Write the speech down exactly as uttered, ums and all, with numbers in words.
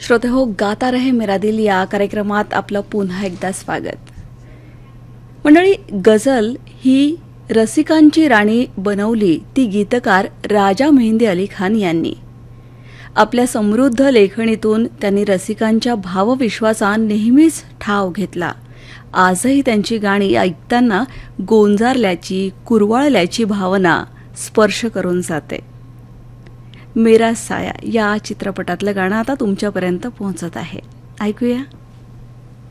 श्रोते हो, गाता रहे मेरा दिल या कार्यक्रमात आपलं पुन्हा एकदा स्वागत. मंडळी, गझल ही रसिकांची राणी बनवली ती गीतकार राजा मेहंदी अली खान यांनी. आपल्या समृद्ध लेखणीतून त्यांनी रसिकांच्या भावविश्वासा नेहमीच ठाव घेतला. आजही त्यांची गाणी ऐकताना गोंजारल्याची कुरवाळल्याची भावना स्पर्श करून जाते. मेरा साया या चित्रपटातलं गाणं आता तुमच्यापर्यंत पोहोचत आहे. ऐकूया.